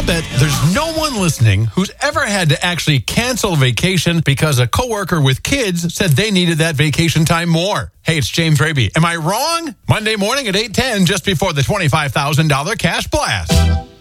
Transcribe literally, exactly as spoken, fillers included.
I'll bet there's no one listening who's ever had to actually cancel a vacation because a coworker with kids said they needed that vacation time more. Hey, it's James Raby. Am I wrong? Monday morning at eight ten, just before the twenty-five thousand dollars cash blast.